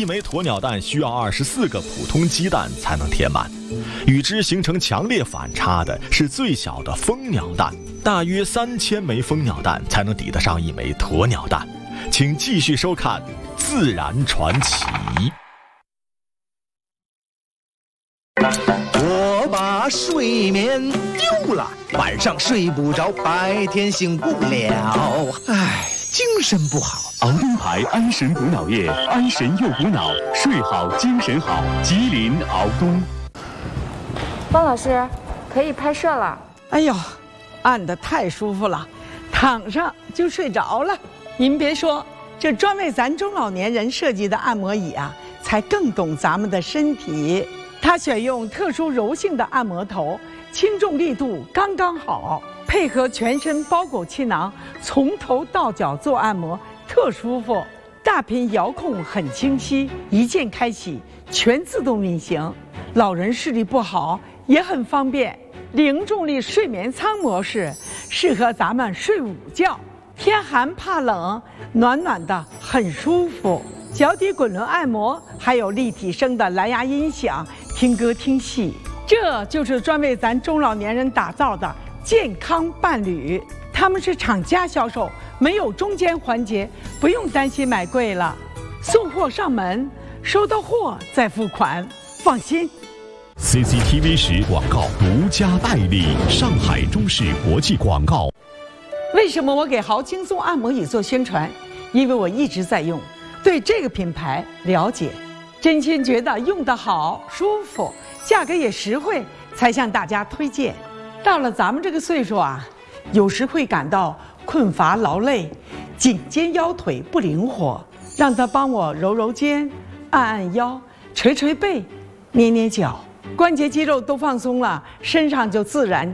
枚鸵鸟蛋需要24个普通鸡蛋才能填满。与之形成强烈反差的是最小的蜂鸟蛋，大约3000枚蜂鸟蛋才能抵得上一枚鸵鸟蛋。请继续收看《自然传奇》。 我把睡眠丢了，晚上睡不着，白天醒不了，唉，精神不好。 熬灯牌安神补脑液，安神又补脑，睡好精神好。吉林熬东。 方老师，可以拍摄了。 哎呦，按得太舒服了，躺上就睡着了。您别说，这专为咱中老年人设计的按摩椅啊，才更懂咱们的身体。它选用特殊柔性的按摩头，轻重力度刚刚好，配合全身包裹气囊，从头到脚做按摩，特舒服。大屏遥控很清晰，一键开启，全自动运行。老人视力不好也很方便。零重力睡眠舱模式适合咱们睡午觉，天寒怕冷，暖暖的很舒服。脚底滚轮按摩，还有立体声的蓝牙音响，听歌听戏。这就是专为咱中老年人打造的健康伴侣。他们是厂家销售，没有中间环节，不用担心买贵了。送货上门，收到货再付款，放心。 CCTV 10广告独家代理，上海中视国际广告。 为什么我给豪轻松按摩椅做宣传？因为我一直在用，对这个品牌了解，真心觉得用得好、舒服，价格也实惠，才向大家推荐。到了咱们这个岁数啊，有时会感到困乏劳累，颈肩腰腿不灵活，让他帮我揉揉肩、按按腰、捶捶背、捏捏脚。关节肌肉都放松了，身上就自然